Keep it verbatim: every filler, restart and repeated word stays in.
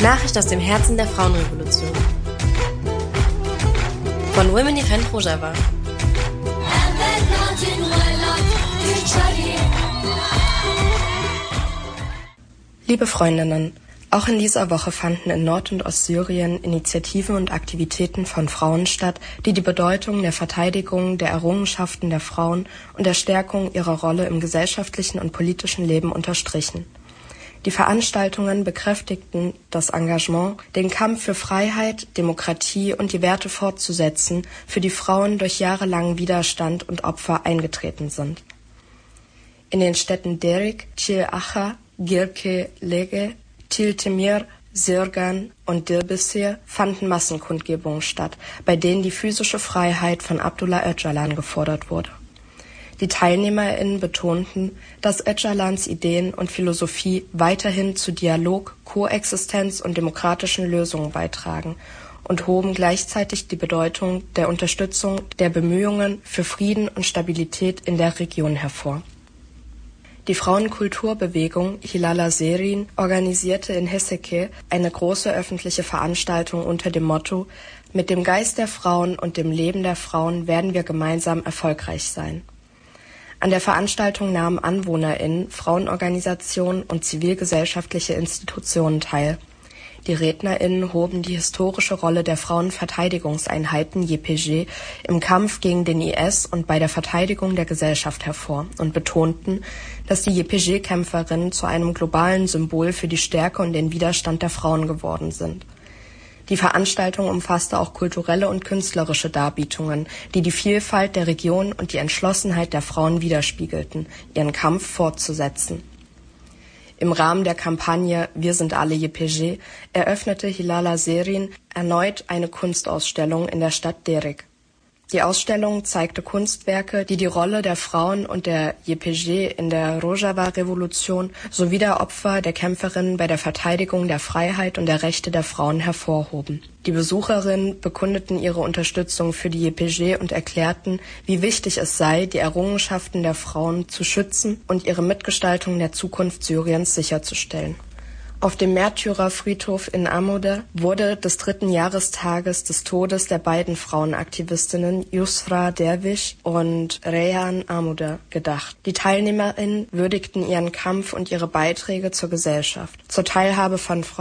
Nachricht aus dem Herzen der Frauenrevolution. Von Women Defend Rojava. Liebe Freundinnen, auch in dieser Woche fanden in Nord- und Ostsyrien Initiativen und Aktivitäten von Frauen statt, die die Bedeutung der Verteidigung der Errungenschaften der Frauen und der Stärkung ihrer Rolle im gesellschaftlichen und politischen Leben unterstrichen. Die Veranstaltungen bekräftigten das Engagement, den Kampf für Freiheit, Demokratie und die Werte fortzusetzen, für die Frauen durch jahrelangen Widerstand und Opfer eingetreten sind. In den Städten Derik, Çil-Acha, Girke, Lege, Tiltemir, Sirgan und Dirbisir fanden Massenkundgebungen statt, bei denen die physische Freiheit von Abdullah Öcalan gefordert wurde. Die TeilnehmerInnen betonten, dass Öcalans Ideen und Philosophie weiterhin zu Dialog, Koexistenz und demokratischen Lösungen beitragen und hoben gleichzeitig die Bedeutung der Unterstützung der Bemühungen für Frieden und Stabilität in der Region hervor. Die Frauenkulturbewegung Hilala Zerrin organisierte in Haseki eine große öffentliche Veranstaltung unter dem Motto: Mit dem Geist der Frauen und dem Leben der Frauen werden wir gemeinsam erfolgreich sein. An der Veranstaltung nahmen AnwohnerInnen, Frauenorganisationen und zivilgesellschaftliche Institutionen teil. Die RednerInnen hoben die historische Rolle der Frauenverteidigungseinheiten J P G im Kampf gegen den I S und bei der Verteidigung der Gesellschaft hervor und betonten, dass die J P G-Kämpferinnen zu einem globalen Symbol für die Stärke und den Widerstand der Frauen geworden sind. Die Veranstaltung umfasste auch kulturelle und künstlerische Darbietungen, die die Vielfalt der Region und die Entschlossenheit der Frauen widerspiegelten, ihren Kampf fortzusetzen. Im Rahmen der Kampagne Wir sind alle J P G eröffnete Hilala Zerrin erneut eine Kunstausstellung in der Stadt Derik. Die Ausstellung zeigte Kunstwerke, die die Rolle der Frauen und der J P G in der Rojava-Revolution sowie der Opfer der Kämpferinnen bei der Verteidigung der Freiheit und der Rechte der Frauen hervorhoben. Die Besucherinnen bekundeten ihre Unterstützung für die J P G und erklärten, wie wichtig es sei, die Errungenschaften der Frauen zu schützen und ihre Mitgestaltung der Zukunft Syriens sicherzustellen. Auf dem Märtyrerfriedhof in Amuda wurde des dritten Jahrestages des Todes der beiden Frauenaktivistinnen Yusra Dervish und Reyhan Amuda gedacht. Die TeilnehmerInnen würdigten ihren Kampf und ihre Beiträge zur Gesellschaft, zur Teilhabe von Frauen